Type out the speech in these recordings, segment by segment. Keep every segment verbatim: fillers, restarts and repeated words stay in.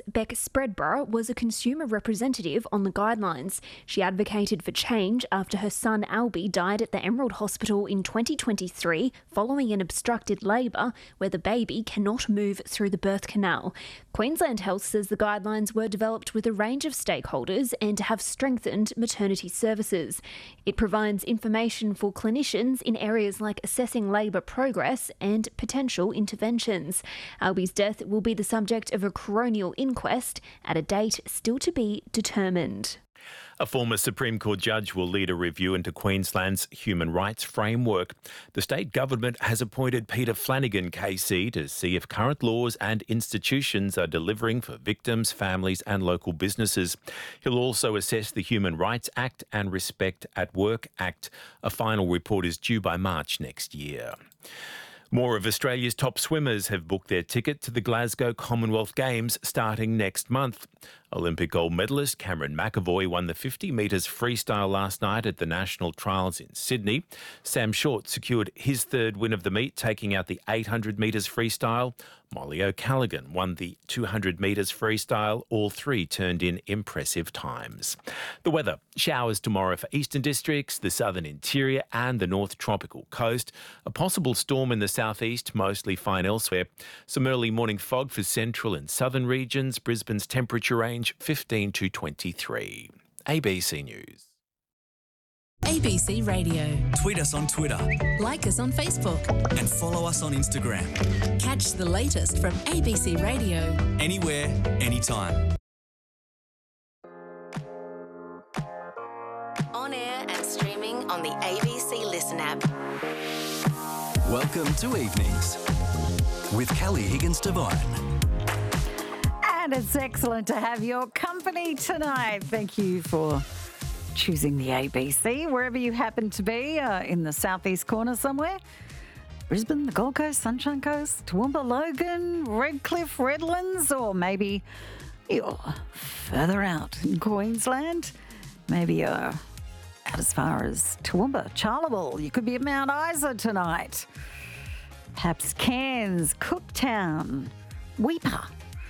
Beck Spreadborough was a consumer representative on the guidelines. She advocated for change after her son Albie died at the Emerald Hospital in twenty twenty-three following an obstructed labour where the baby cannot move through the birth canal. Queensland Health says the guidelines were developed with a range of stakeholders and have strengthened maternity services. It provides information for clinicians in areas like assessing labour progress and potential interventions. Albie's death will be the subject of a coronial inquest at a date still to be determined. A former Supreme Court judge will lead a review into Queensland's human rights framework. The state government has appointed Peter Flanagan K C to see if current laws and institutions are delivering for victims, families and local businesses. He'll also assess the Human Rights Act and Respect at Work Act. A final report is due by March next year. More of Australia's top swimmers have booked their ticket to the Glasgow Commonwealth Games starting next month. Olympic gold medalist Cameron McAvoy won the fifty metres freestyle last night at the National Trials in Sydney. Sam Short secured his third win of the meet, taking out the eight hundred metres freestyle. Molly O'Callaghan won the two hundred metres freestyle. All three turned in impressive times. The weather: showers tomorrow for eastern districts, the southern interior and the north tropical coast. A possible storm in the southeast, mostly fine elsewhere. Some early morning fog for central and southern regions. Brisbane's temperature range fifteen to twenty-three. A B C News. A B C Radio. Tweet us on Twitter. Like us on Facebook. And follow us on Instagram. Catch the latest from A B C Radio. Anywhere, anytime. On air and streaming on the A B C Listen app. Welcome to Evenings with Kelly Higgins-Devine. And it's excellent to have your company tonight. Thank you for choosing the A B C, wherever you happen to be, uh, in the southeast corner somewhere. Brisbane, the Gold Coast, Sunshine Coast, Toowoomba, Logan, Redcliffe, Redlands, or maybe you're further out in Queensland. Maybe you're out as far as Toowoomba, Charleville. You could be at Mount Isa tonight. Perhaps Cairns, Cooktown, Weipa,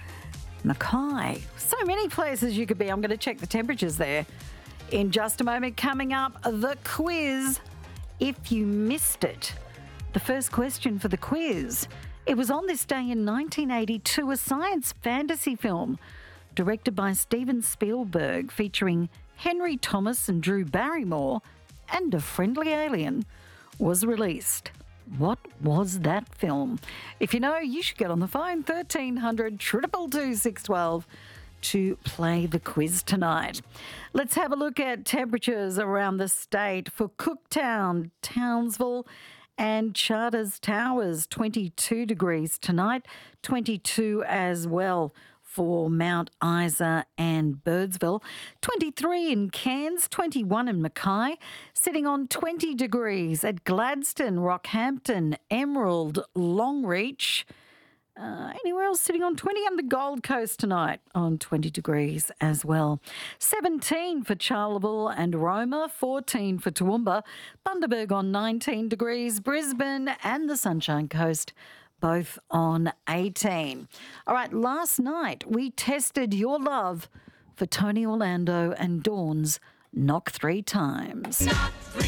Mackay. So many places you could be. I'm going to check the temperatures there in just a moment. Coming up, the quiz. If you missed it, the first question for the quiz. It was on this day in nineteen eighty-two, a science fantasy film directed by Steven Spielberg featuring Henry Thomas and Drew Barrymore and a friendly alien was released. What was that film? If you know, you should get on the phone, thirteen hundred, two two two, six one two, to play the quiz tonight. Let's have a look at temperatures around the state for Cooktown, Townsville and Charters Towers. twenty-two degrees tonight, twenty-two as well for Mount Isa and Birdsville, twenty-three in Cairns, twenty-one in Mackay, sitting on twenty degrees at Gladstone, Rockhampton, Emerald, Longreach. Uh, anywhere else sitting on twenty on the Gold Coast tonight on twenty degrees as well. seventeen for Charleville and Roma, fourteen for Toowoomba, Bundaberg on nineteen degrees, Brisbane and the Sunshine Coast both on eighteen. All right, last night we tested your love for Tony Orlando and Dawn's Knock Three Times. Knock three